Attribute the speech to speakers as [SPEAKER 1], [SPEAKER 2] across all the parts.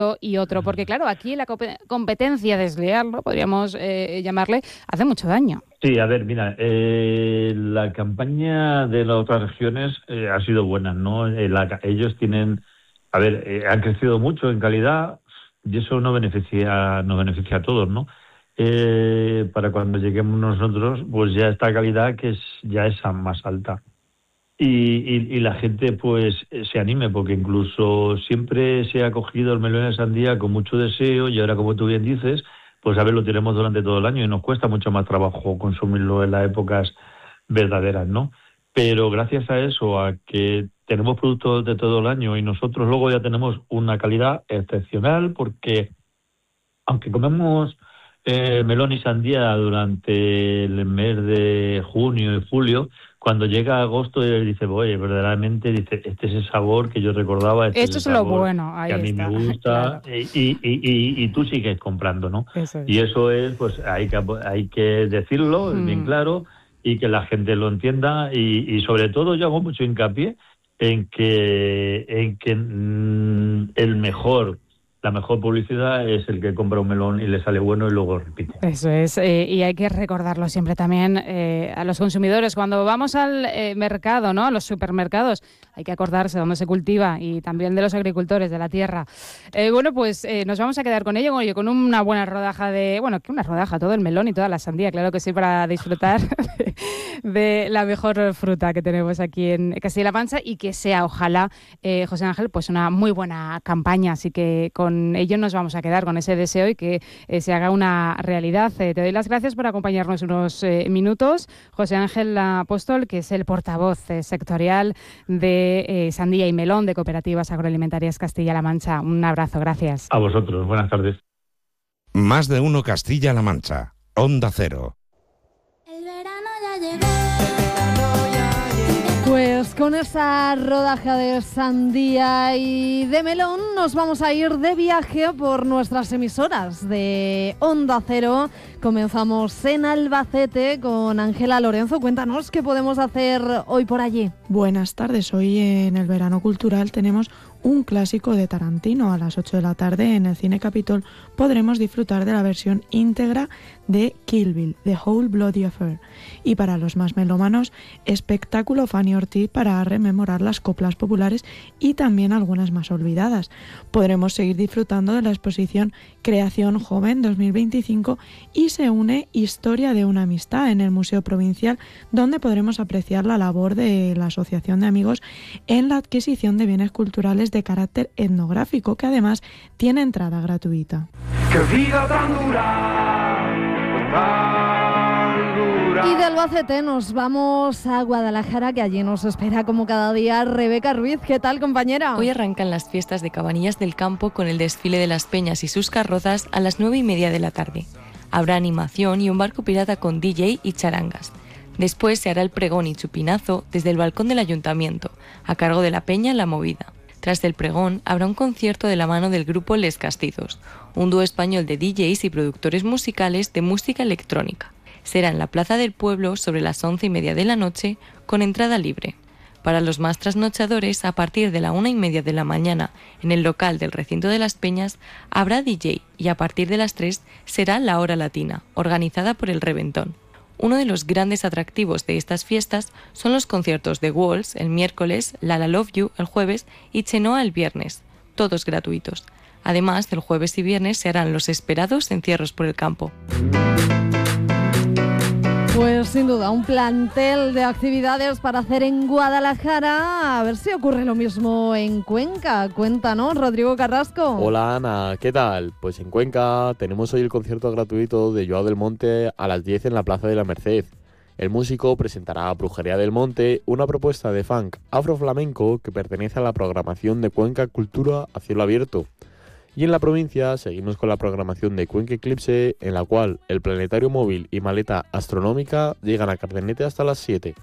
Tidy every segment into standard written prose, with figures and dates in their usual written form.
[SPEAKER 1] y otro, porque claro, aquí la competencia desleal, ¿no?, podríamos llamarle, hace mucho daño.
[SPEAKER 2] Sí, a ver, mira, la campaña de las otras regiones ha sido buena, ¿no? Ellos tienen, a ver, han crecido mucho en calidad y eso nos beneficia a todos, ¿no? Para cuando lleguemos nosotros, pues ya esta calidad ya es más alta. Y la gente pues se anime, porque incluso siempre se ha cogido el melón y la sandía con mucho deseo, y ahora, como tú bien dices, pues a ver, lo tenemos durante todo el año y nos cuesta mucho más trabajo consumirlo en las épocas verdaderas, ¿no? Pero gracias a eso, a que tenemos productos de todo el año y nosotros luego ya tenemos una calidad excepcional, porque aunque comemos melón y sandía durante el mes de junio y julio, cuando llega agosto dice, oye, verdaderamente, dice, este es el sabor que yo recordaba, este
[SPEAKER 1] Esto
[SPEAKER 2] es
[SPEAKER 1] es
[SPEAKER 2] el
[SPEAKER 1] lo
[SPEAKER 2] sabor
[SPEAKER 1] bueno, ahí
[SPEAKER 2] que a mí
[SPEAKER 1] está,
[SPEAKER 2] me gusta,
[SPEAKER 1] claro.
[SPEAKER 2] y tú sigues comprando, ¿no?
[SPEAKER 1] Eso es.
[SPEAKER 2] Y eso es, pues hay que decirlo bien claro, y que la gente lo entienda, y sobre todo yo hago mucho hincapié en que la mejor publicidad es el que compra un melón y le sale bueno y luego repite.
[SPEAKER 1] Eso es, y hay que recordarlo siempre también a los consumidores. Cuando vamos al mercado, ¿no?, a los supermercados, hay que acordarse de dónde se cultiva y también de los agricultores, de la tierra. Bueno, pues nos vamos a quedar con ello, con una buena rodaja que una rodaja, todo el melón y toda la sandía, claro que sí, para disfrutar de la mejor fruta que tenemos aquí en Castilla-La Mancha, y que sea, ojalá, José Ángel, pues una muy buena campaña. Así que con ello nos vamos a quedar, con ese deseo, y que se haga una realidad. Te doy las gracias por acompañarnos unos minutos, José Ángel Apóstol, que es el portavoz sectorial de Sandía y Melón de Cooperativas Agroalimentarias Castilla-La Mancha. Un abrazo, gracias.
[SPEAKER 2] A vosotros, buenas tardes.
[SPEAKER 3] Más de uno Castilla-La Mancha, Onda Cero.
[SPEAKER 4] El verano ya llegó.
[SPEAKER 5] Pues con esa rodaja de sandía y de melón nos vamos a ir de viaje por nuestras emisoras de Onda Cero. Comenzamos en Albacete con Ángela Lorenzo. Cuéntanos qué podemos hacer hoy por allí.
[SPEAKER 6] Buenas tardes. Hoy en el Verano Cultural tenemos un clásico de Tarantino. A las 8 de la tarde en el Cine Capitol podremos disfrutar de la versión íntegra de Kill Bill, The Whole Bloody Affair. Y para los más melómanos, espectáculo Fanny Ortiz para rememorar las coplas populares y también algunas más olvidadas. Podremos seguir disfrutando de la exposición Creación Joven 2025 y se une Historia de una amistad en el Museo Provincial, donde podremos apreciar la labor de la Asociación de Amigos en la adquisición de bienes culturales de carácter etnográfico, que además tiene entrada gratuita.
[SPEAKER 7] ¡Qué vida tan dura! Tan dura.
[SPEAKER 5] Y de Albacete nos vamos a Guadalajara, que allí nos espera como cada día Rebeca Ruiz. ¿Qué tal, compañera?
[SPEAKER 8] Hoy arrancan las fiestas de Cabanillas del Campo con el desfile de las peñas y sus carrozas a las 9:30 de la tarde. Habrá animación y un barco pirata con DJ y charangas. Después se hará el pregón y chupinazo desde el balcón del ayuntamiento, a cargo de la peña La Movida. Tras el pregón habrá un concierto de la mano del grupo Les Castizos, un dúo español de DJs y productores musicales de música electrónica. Será en la Plaza del Pueblo sobre las 11:30 de la noche, con entrada libre. Para los más trasnochadores, a partir de la 1:30 de la mañana, en el local del Recinto de las Peñas, habrá DJ, y a partir de las 3 será la Hora Latina, organizada por El Reventón. Uno de los grandes atractivos de estas fiestas son los conciertos de Walls el miércoles, Lala Love You el jueves y Chenoa el viernes, todos gratuitos. Además, el jueves y viernes se harán los esperados encierros por el campo.
[SPEAKER 5] Pues sin duda, un plantel de actividades para hacer en Guadalajara. A ver si ocurre lo mismo en Cuenca. Cuéntanos, Rodrigo Carrasco.
[SPEAKER 9] Hola Ana, ¿qué tal? Pues en Cuenca tenemos hoy el concierto gratuito de Joao del Monte a las 10 en la Plaza de la Merced. El músico presentará Brujería del Monte, una propuesta de funk afroflamenco que pertenece a la programación de Cuenca Cultura a cielo abierto. Y en la provincia seguimos con la programación de Cuenca Eclipse, en la cual el planetario móvil y maleta astronómica llegan a Cardenete hasta las 7.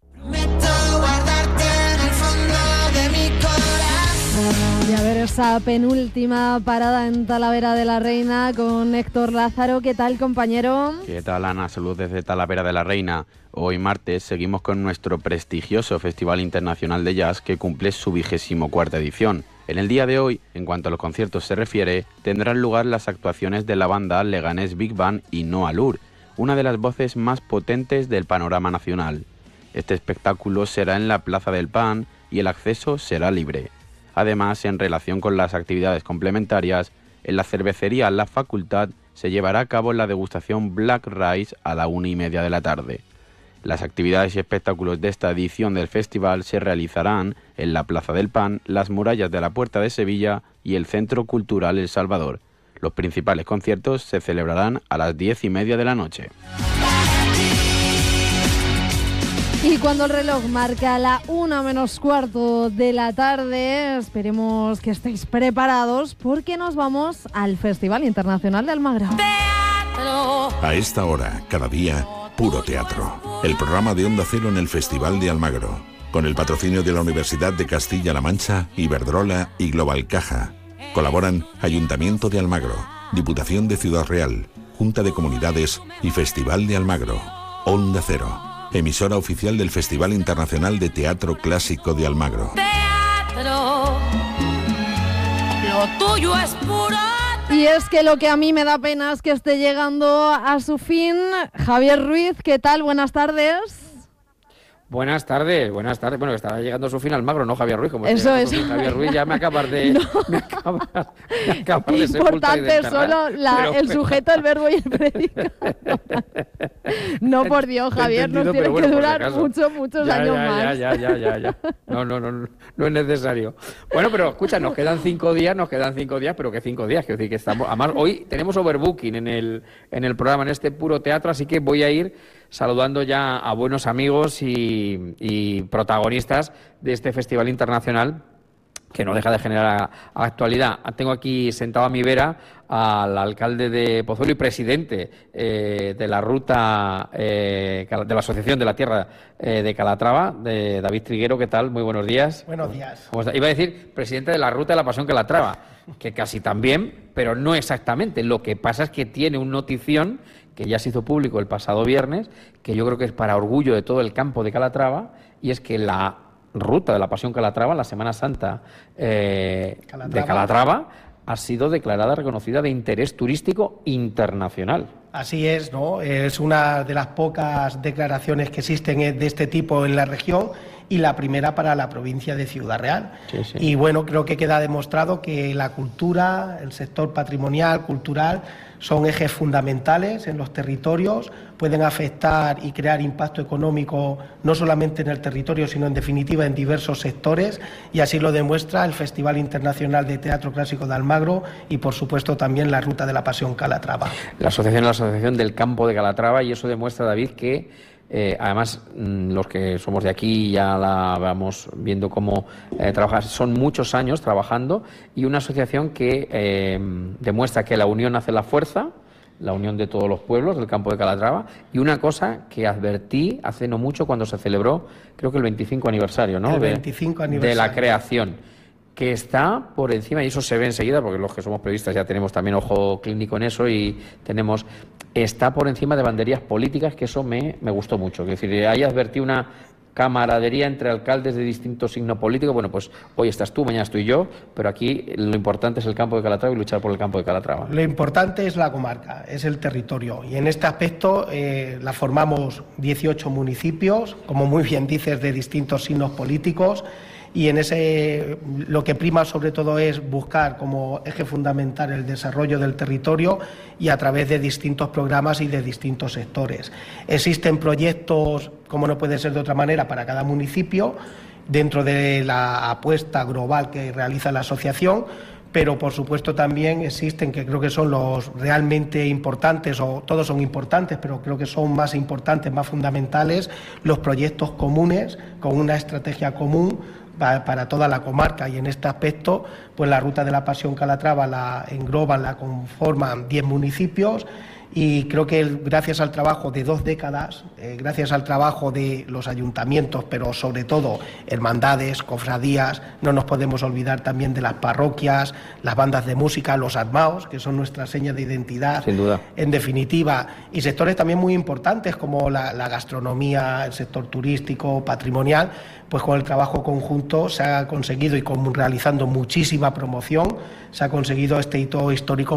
[SPEAKER 5] Y a ver esa penúltima parada en Talavera de la Reina con Héctor Lázaro. ¿Qué tal, compañero?
[SPEAKER 10] ¿Qué tal, Ana? Salud desde Talavera de la Reina. Hoy martes seguimos con nuestro prestigioso Festival Internacional de Jazz, que cumple su 24ª edición. En el día de hoy, en cuanto a los conciertos se refiere, tendrán lugar las actuaciones de la banda Leganés Big Band y Noa Lur, una de las voces más potentes del panorama nacional. Este espectáculo será en la Plaza del Pan y el acceso será libre. Además, en relación con las actividades complementarias, en la cervecería La Facultad se llevará a cabo la degustación Black Rice a la 1:30 de la tarde. Las actividades y espectáculos de esta edición del festival se realizarán en la Plaza del Pan, las murallas de la Puerta de Sevilla y el Centro Cultural El Salvador. Los principales conciertos se celebrarán a las 10:30 de la noche.
[SPEAKER 5] Y cuando el reloj marca la 1:45 de la tarde, esperemos que estéis preparados porque nos vamos al Festival Internacional de Almagro.
[SPEAKER 3] A esta hora, cada día, puro teatro. El programa de Onda Cero en el Festival de Almagro. Con el patrocinio de la Universidad de Castilla-La Mancha, Iberdrola y Global Caja. Colaboran Ayuntamiento de Almagro, Diputación de Ciudad Real, Junta de Comunidades y Festival de Almagro. Onda Cero. Emisora oficial del Festival Internacional de Teatro Clásico de Almagro.
[SPEAKER 4] Teatro, lo tuyo es puro.
[SPEAKER 5] Y es que lo que a mí me da pena es que esté llegando a su fin. Javier Ruiz, ¿qué tal? Buenas tardes.
[SPEAKER 11] Buenas tardes. Bueno, estará llegando a su fin Almagro, no Javier Ruiz. Como
[SPEAKER 5] eso es.
[SPEAKER 11] Javier Ruiz ya me acabas de...
[SPEAKER 5] No.
[SPEAKER 11] Me acabas de
[SPEAKER 5] Importante solo el sujeto, el verbo y el predicado. No, por Dios, Javier, nos tiene que durar muchos años más.
[SPEAKER 11] Ya. No es necesario. Bueno, pero escucha, nos quedan 5 días, pero ¿qué 5 días? Quiero decir que estamos... Además, hoy tenemos overbooking en el programa, en este puro teatro, así que voy a ir saludando ya a buenos amigos y protagonistas de este festival internacional que no deja de generar actualidad. Tengo aquí sentado a mi vera al alcalde de Pozuelo y presidente de la ruta de la Asociación de la Tierra de Calatrava, de David Triguero. ¿Qué tal? Muy buenos días.
[SPEAKER 12] Buenos días.
[SPEAKER 11] ¿Cómo está? Iba a decir presidente de la Ruta de la Pasión Calatrava, que casi también, pero no exactamente. Lo que pasa es que tiene un notición que ya se hizo público el pasado viernes, que yo creo que es para orgullo de todo el campo de Calatrava, y es que la Ruta de la Pasión Calatrava, la Semana Santa de Calatrava, ha sido declarada reconocida de interés turístico internacional.
[SPEAKER 12] Así es, ¿no? Es una de las pocas declaraciones que existen de este tipo en la región y la primera para la provincia de Ciudad Real. Sí. Y bueno, creo que queda demostrado que la cultura, el sector patrimonial, cultural, son ejes fundamentales en los territorios, pueden afectar y crear impacto económico no solamente en el territorio, sino en definitiva en diversos sectores, y así lo demuestra el Festival Internacional de Teatro Clásico de Almagro y por supuesto también la Ruta de la Pasión Calatrava.
[SPEAKER 11] La Asociación del Campo de Calatrava, y eso demuestra, David, que además los que somos de aquí ya la vamos viendo cómo trabaja, son muchos años trabajando, y una asociación que demuestra que la unión hace la fuerza, la unión de todos los pueblos del campo de Calatrava, y una cosa que advertí hace no mucho cuando se celebró, creo que el 25 aniversario, ¿no?
[SPEAKER 12] El 25 aniversario.
[SPEAKER 11] De la creación, que está por encima, y eso se ve enseguida, porque los que somos periodistas ya tenemos también ojo clínico en eso, y está por encima de banderías políticas, que eso me gustó mucho. Es decir, ahí advertí una camaradería entre alcaldes de distinto signo político. Bueno, pues hoy estás tú, mañana estoy yo, pero aquí lo importante es el campo de Calatrava y luchar por el campo de Calatrava.
[SPEAKER 12] Lo importante es la comarca, es el territorio, y en este aspecto la formamos 18 municipios, como muy bien dices, de distintos signos políticos, y en ese lo que prima sobre todo es buscar como eje fundamental el desarrollo del territorio, y a través de distintos programas y de distintos sectores. Existen proyectos, como no puede ser de otra manera, para cada municipio, dentro de la apuesta global que realiza la asociación, pero por supuesto también existen, que creo que son los realmente importantes, o todos son importantes, pero creo que son más importantes, más fundamentales, los proyectos comunes con una estrategia común para toda la comarca, y en este aspecto pues la Ruta de la Pasión Calatrava la engloban, la conforman 10 municipios, y creo que gracias al trabajo de 2 décadas, gracias al trabajo de los ayuntamientos, pero sobre todo hermandades, cofradías, no nos podemos olvidar también de las parroquias, las bandas de música, los armaos, que son nuestra seña de identidad,
[SPEAKER 11] sin duda,
[SPEAKER 12] en definitiva, y sectores también muy importantes como la gastronomía, el sector turístico, patrimonial, pues con el trabajo conjunto se ha conseguido, y realizando muchísima promoción, se ha conseguido este hito histórico